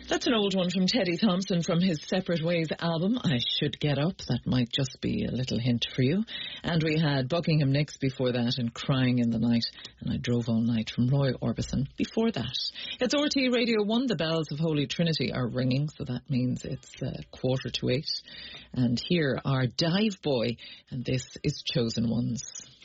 That's an old one from Teddy Thompson from his Separate Ways album, I Should Get Up. That might just be a little hint for you. And we had Buckingham Nicks before that and Crying in the Night. And I Drove All Night from Roy Orbison before that. It's RT Radio 1. The bells of Holy Trinity are ringing, so that means it's 7:45. And here are Dive Boy, and this is Chosen Ones.